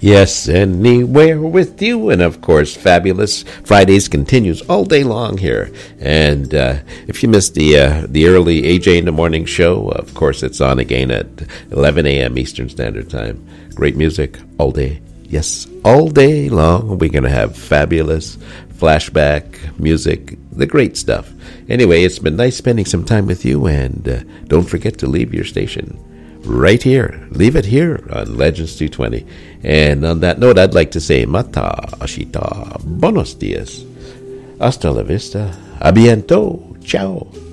Yes, anywhere with you. And of course, Fabulous Fridays continues all day long here. And if you missed the early AJ in the Morning show, of course, it's on again at 11 a.m. Eastern Standard Time. Great music all day. Yes, all day long. We're going to have fabulous flashback music, the great stuff. Anyway, it's been nice spending some time with you. And don't forget to leave your station right here. Leave it here on Legends 220. And on that note, I'd like to say mata, ashita, buenos dias, hasta la vista, a bientôt, ciao.